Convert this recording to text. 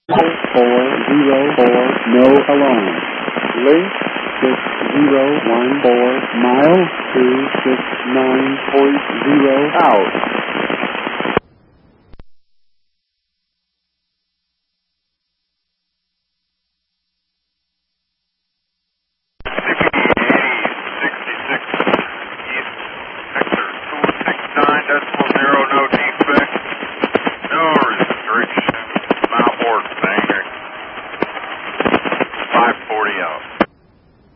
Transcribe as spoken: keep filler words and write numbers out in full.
four zero four, no alarm. Link six zero one four, mile two six nine point zero out.